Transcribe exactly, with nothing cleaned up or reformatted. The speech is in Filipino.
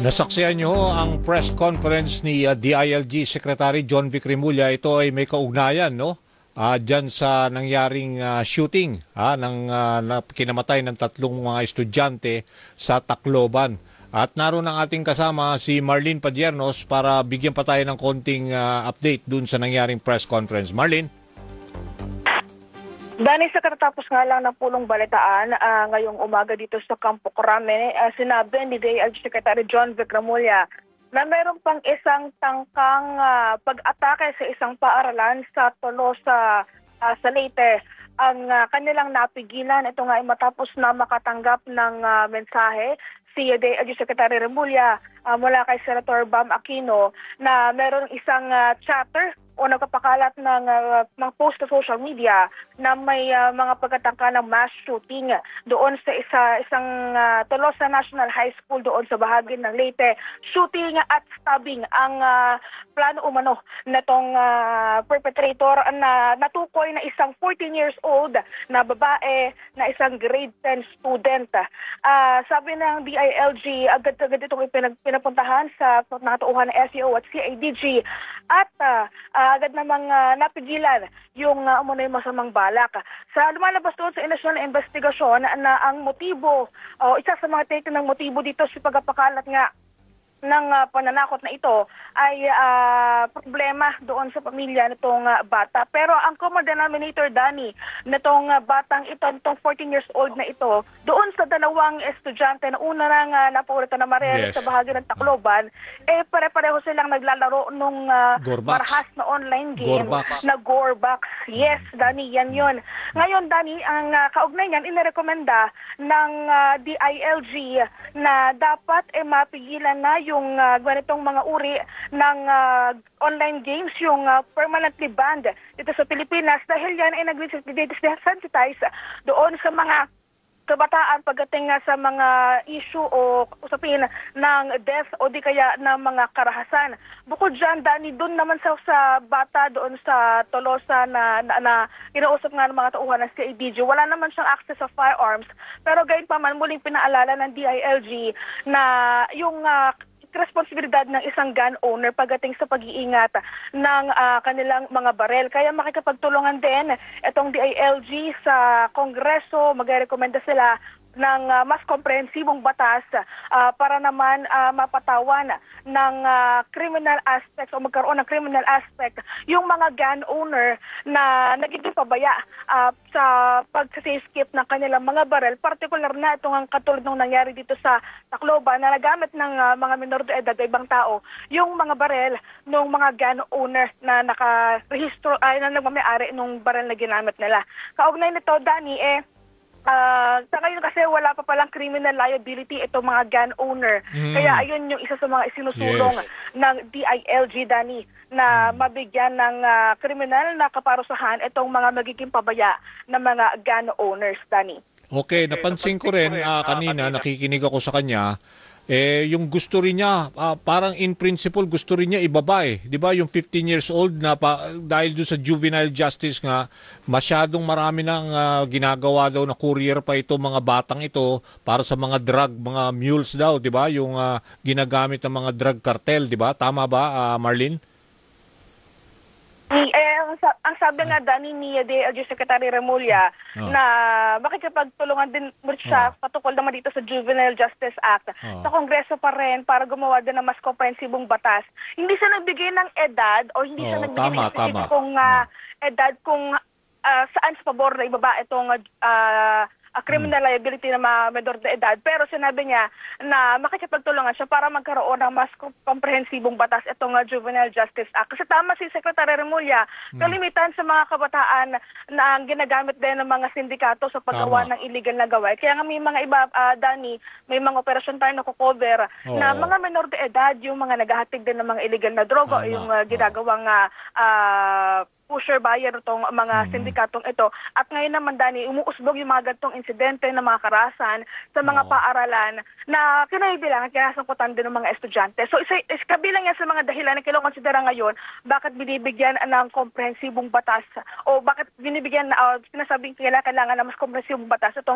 Nasaksihan niyo ang press conference ni uh, D I L G Secretary John Vic Remulla. Ito ay may kaugnayan, no? Uh, dyan sa nangyaring uh, shooting uh, ng uh, na kinamatay ng tatlong mga estudyante sa Tacloban. At naroon ang ating kasama si Marlene Padiernos para bigyan pa tayo ng konting uh, update dun sa nangyaring press conference. Marlene? Dani, sa katatapos nga lang ng pulong balitaan uh, ngayong umaga dito sa Campo Crame, uh, sinabi ni D I L G Secretary John Vic Remulla na mayroon pang isang tangkang uh, pag-atake sa isang paaralan sa Tolosa, uh, sa Leyte. Ang uh, kanilang napigilan, ito nga ay matapos na makatanggap ng uh, mensahe si D I L G Secretary Remulla uh, mula kay Senator Bam Aquino na mayroon isang uh, chatter o nagpapakalat ng, uh, ng post sa social media na may uh, mga pagkatangka ng mass shooting doon sa isa, isang uh, Tolosa National High School doon sa bahagi ng Leyte. Shooting at stabbing ang uh, plano umano natong uh, perpetrator na natukoy na isang fourteen years old na babae na isang grade ten student. Uh, sabi ng D I L G, agad-agad itong ipinag, pinapuntahan sa nakatuuhan ng S E O at C I D G at uh, uh, agad namang uh, napigilan yung uh, umano'y masamang balak. Sa lumalabas doon sa inasyon na investigasyon na ang motibo, o uh, isa sa mga take ng motibo dito sa pagpapakalat nga ng uh, pananakot na ito ay uh, problema doon sa pamilya nitong uh, bata. Pero ang common denominator, Dani, nitong uh, batang ito, nitong fourteen years old na ito, doon sa dalawang estudyante na una nang uh, napurito na Mariel yes. sa bahagi ng Tacloban, eh pare-pareho silang naglalaro nung uh, marahas na online game Gorbax. na Gorbax. Yes, Dani, yan yun. Ngayon, Dani, ang uh, kaugnay niyan, inirekomenda ng uh, D I L G na dapat eh, mapigilan na yung uh, ganitong mga uri ng uh, online games, yung uh, permanently banned dito sa Pilipinas dahil yan ay nag-desensitize doon sa mga kabataan pagdating nga sa mga issue o usapin ng death o di kaya ng mga karahasan. Bukod dyan, Dani, doon naman sa, sa bata doon sa Tolosa na, na, na inausap nga ng mga tauhan ng C I D G, wala naman siyang access sa firearms. Pero gayon pa man, muling pinaalala ng D I L G na yung uh, responsibilidad ng isang gun owner pagdating sa pag-iingat ng uh, kanilang mga barel. Kaya makikipagtulungan din itong D I L G sa Kongreso, magrekomenda sila ng uh, mas komprehensibong batas uh, para naman uh, mapatawan ng uh, criminal aspect o magkaroon ng criminal aspect yung mga gun owner na nagiging pabaya uh, sa pag-safekeep ng kanilang mga barel, particular na itong ang katulad ng nangyari dito sa Tacloban na nagamit ng uh, mga minor de edad o ibang tao yung mga barel ng mga gun owner na nakarehistro ay na nagmamayari nung barel na ginamit nila. Kaugnay nito, Dani, eh Uh, sa ngayon kasi wala pa palang criminal liability itong mga gun owner. Mm. Kaya ayun yung isa sa mga isinusulong yes. ng D I L G, Dani, na mm. mabigyan ng uh, kriminal na kaparusahan itong mga magiging pabaya ng mga gun owners, Dani. Okay, napansin ko rin uh, kanina, nakikinig ako sa kanya, eh yung gusto rin niya, uh, parang in principle gusto rin niya ibaba eh. 'Di ba yung fifteen years old na pa, dahil doon sa juvenile justice nga masyadong marami nang uh, ginagawa daw na courier pa ito mga batang ito para sa mga drug, mga mules daw, 'di ba? Yung uh, ginagamit ng mga drug cartel, 'di ba? Tama ba, uh, Marlene? Eh, ang, ang sabi nga, Dani, ni D I L G Secretary Remulla oh. na makikipagtulungan din siya oh. patukol naman dito sa Juvenile Justice Act oh. sa Kongreso pa rin para gumawa din ng mas komprehensibong batas. Hindi siya nagbigay ng edad o hindi oh, siya nagbigay tama, ng tama. kung uh, oh. edad kung uh, saan sa pabor na ibaba itong uh, a criminal liability na mga menor de edad. Pero sinabi niya na makikipagtulungan siya para magkaroon ng mas komprehensibong batas itong uh, Juvenile Justice Act. Kasi tama si Secretary Remulla, hmm. kalimitan sa mga kabataan na ang ginagamit din ng mga sindikato sa paggawa tama. ng illegal na gawain. Kaya nga may mga iba, uh, Dani, may mga operasyon tayo na kukover oh. na mga menor de edad, yung mga naghahatid din ng mga illegal na droga, yung uh, ginagawang uh, uh, pusher buyer itong mga mm-hmm. sindikatong ito. At ngayon naman, Dani, umuusbog yung mga gantong insidente ng mga karahasan sa mga oh. paaralan na kinaibilangan, kinasangkutan din ng mga estudyante. So, isa, is, kabilang yan sa mga dahilan na kinokonsidera ngayon bakit binibigyan ng komprehensibong batas o bakit binibigyan, uh, sinasabing kailangan na mas komprehensibong batas itong